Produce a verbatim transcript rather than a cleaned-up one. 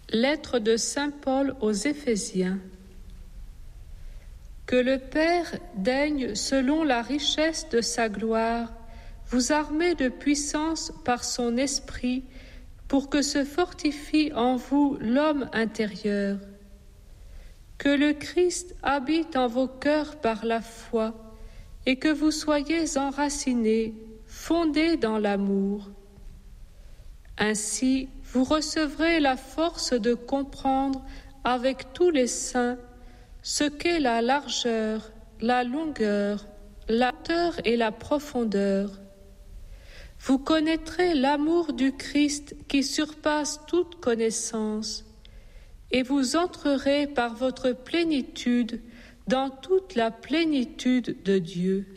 Lettre de saint Paul aux Éphésiens. Que le Père daigne, selon la richesse de sa gloire, vous armer de puissance par son esprit, pour que se fortifie en vous l'homme intérieur. Que le Christ habite en vos cœurs par la foi, et que vous soyez enracinés, fondés dans l'amour. Ainsi, vous recevrez la force de comprendre avec tous les saints ce qu'est la largeur, la longueur, la hauteur et la profondeur. Vous connaîtrez l'amour du Christ qui surpasse toute connaissance, et vous entrerez par votre plénitude dans toute la plénitude de Dieu.